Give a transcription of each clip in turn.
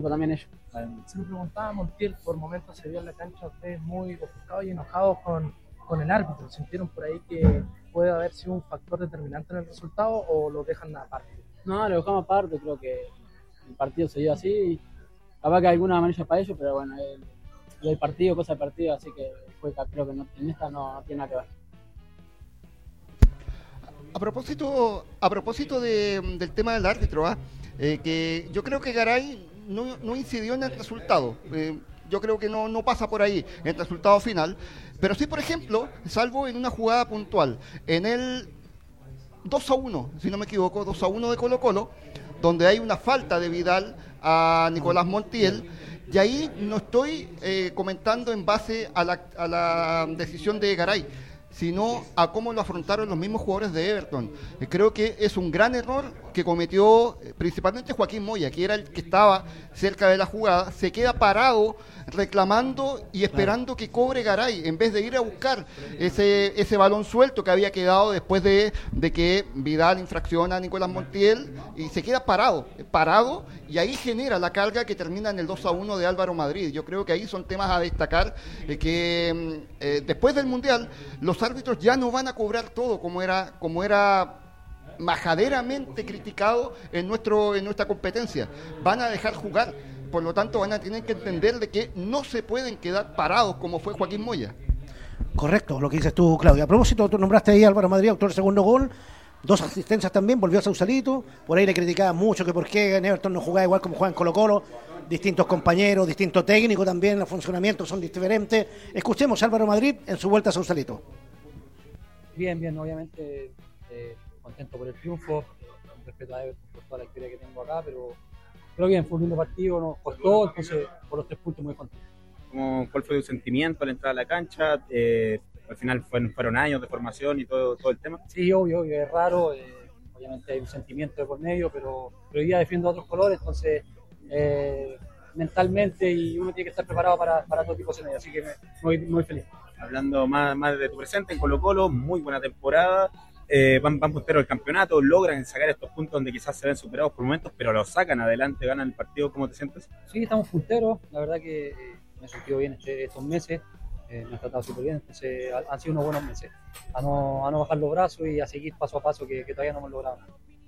equipo también ellos. Se lo preguntaba a Montiel, por momentos se vio en la cancha ustedes muy ofuscados y enojados con el árbitro. ¿Sintieron por ahí que puede haber sido un factor determinante en el resultado o lo dejan aparte? No, lo dejamos aparte, creo que el partido se dio así. Y capaz que alguna amarilla para ellos, pero bueno, el partido, cosa del partido, así que creo que no, en esta no tiene nada que ver. A propósito del tema del árbitro, que yo creo que Garay no incidió en el resultado. Yo creo que no pasa por ahí en el resultado final. Pero sí, por ejemplo, salvo en una jugada puntual, en el 2-1, si no me equivoco, 2-1 de Colo-Colo, donde hay una falta de Vidal a Nicolás Montiel. Y ahí no estoy comentando en base a la decisión de Garay, sino a cómo lo afrontaron los mismos jugadores de Everton. Creo que es un gran error que cometió principalmente Joaquín Moya, que era el que estaba cerca de la jugada, se queda parado reclamando y esperando que cobre Garay, en vez de ir a buscar ese balón suelto que había quedado después de que Vidal infracciona a Nicolás Montiel, y se queda parado, y ahí genera la carga que termina en el 2-1 de Álvaro Madrid. Yo creo que ahí son temas a destacar, que después del Mundial los árbitros ya no van a cobrar todo como era majaderamente criticado en nuestra competencia. Van a dejar jugar, por lo tanto van a tener que entender de que no se pueden quedar parados como fue Joaquín Moya. Correcto, lo que dices tú, Claudia. A propósito, tú nombraste ahí a Álvaro Madrid, autor del segundo gol, 2 asistencias también, volvió a Sausalito, por ahí le criticaban mucho que por qué en Everton no jugaba igual como juega en Colo-Colo, distintos compañeros, distintos técnicos también, los funcionamientos son diferentes. Escuchemos a Álvaro Madrid en su vuelta a Sausalito. Bien, obviamente contento por el triunfo, con respeto a Everton por toda la historia que tengo acá, pero bien, fue un lindo partido, nos costó, entonces por los 3 puntos muy contento. ¿Cuál fue tu sentimiento al entrar a la cancha? Al final fueron años de formación y todo el tema. Sí, obvio, es raro, obviamente hay un sentimiento de por medio, pero hoy día defiendo otros colores, entonces mentalmente y uno tiene que estar preparado para todo tipo de escenarios, así que muy feliz. Hablando más de tu presente en Colo-Colo, muy buena temporada, van punteros del campeonato, logran sacar estos puntos donde quizás se ven superados por momentos, pero los sacan adelante, ganan el partido. ¿Cómo te sientes? Sí, estamos punteros, la verdad que me he sentido bien estos meses, me han tratado súper bien, entonces han sido unos buenos meses, a no bajar los brazos y a seguir paso a paso que todavía no hemos logrado.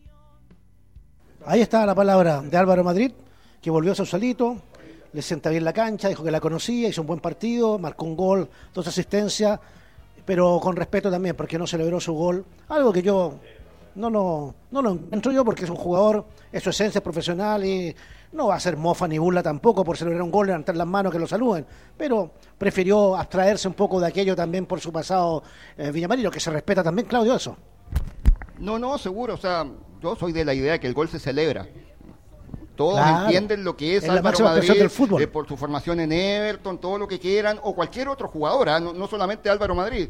Ahí está la palabra de Álvaro Madrid, que volvió a Sausalito, le sienta bien la cancha, dijo que la conocía, hizo un buen partido, marcó un gol, 2 asistencias, pero con respeto también, porque no celebró su gol, algo que yo no lo encuentro yo, porque es un jugador, es su esencia, es profesional y no va a ser mofa ni burla tampoco por celebrar un gol, levantar las manos, que lo saluden, pero prefirió abstraerse un poco de aquello también por su pasado villamarino, que se respeta también, Claudio, eso. No, seguro, o sea, yo soy de la idea que el gol se celebra. Todos entienden lo que es Álvaro Madrid, por su formación en Everton, todo lo que quieran, o cualquier otro jugador, no solamente Álvaro Madrid.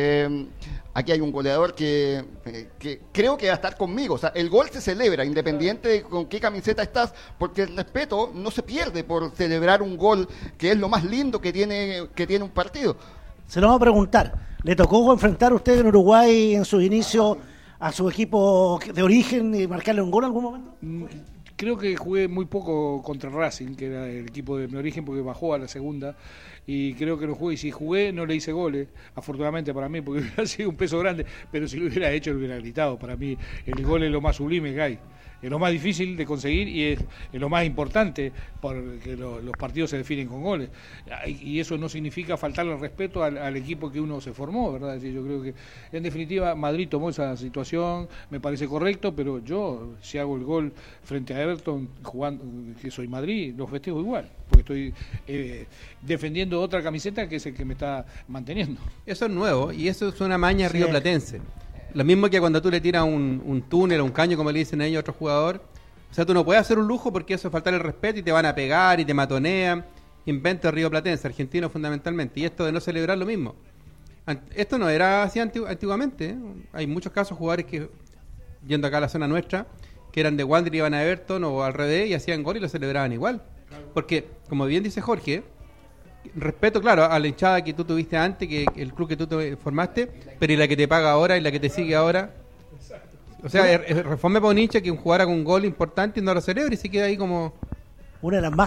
Aquí hay un goleador que creo que va a estar conmigo. O sea, el gol se celebra, independiente de con qué camiseta estás, porque el respeto no se pierde por celebrar un gol, que es lo más lindo que tiene un partido. Se lo vamos a preguntar. ¿Le tocó enfrentar a usted en Uruguay en su inicio a su equipo de origen y marcarle un gol en algún momento? Creo que jugué muy poco contra Racing, que era el equipo de mi origen, porque bajó a la segunda, y creo que no jugué, y si jugué no le hice goles, afortunadamente para mí, porque hubiera sido un peso grande, pero si lo hubiera hecho lo hubiera gritado. Para mí el gol es lo más sublime que hay, es lo más difícil de conseguir y es lo más importante, porque los partidos se definen con goles, y eso no significa faltarle el respeto al equipo que uno se formó, ¿verdad? Es decir, yo creo que en definitiva Madrid tomó esa situación, me parece correcto, pero yo si hago el gol frente a Everton jugando, que soy Madrid, lo festejo igual, porque estoy defendiendo otra camiseta que es el que me está manteniendo. Eso es nuevo y eso es una maña rioplatense. Lo mismo que cuando tú le tiras un túnel o un caño, como le dicen a ellos a otro jugador. O sea, tú no puedes hacer un lujo porque eso es faltar el respeto y te van a pegar y te matonean. Invento rioplatense, argentino fundamentalmente. Y esto de no celebrar lo mismo. Esto no era así antiguamente. Hay muchos casos, jugadores que, yendo acá a la zona nuestra, que eran de Wander y iban a Everton o al revés y hacían gol y lo celebraban igual. Porque, como bien dice Jorge, respeto, claro, a la hinchada que tú tuviste antes, que el club que tú te formaste, pero y la que te paga ahora y la que te sigue ahora. O sea, reforme para un hincha que un jugador haga un gol importante y no lo celebre y se queda ahí como... Una de las más